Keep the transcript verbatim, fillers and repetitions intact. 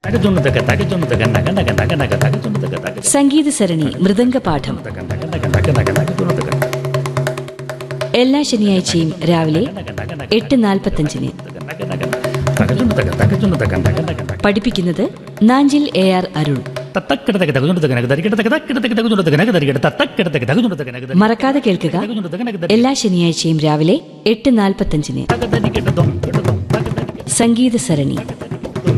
സംഗീത സരണി മൃദംഗ പാഠം എല്ലാ ശനിയാഴ്ചയും രാവിലെ എട്ട് നാൽപ്പത്തഞ്ചിന്. പഠിപ്പിക്കുന്നത് നാഞ്ചിൽ എ ആർ അരുൺ. മറക്കാതെ കേൾക്കുക, എല്ലാ ശനിയാഴ്ചയും രാവിലെ എട്ട് നാൽപ്പത്തഞ്ചിന് സംഗീത സരണി.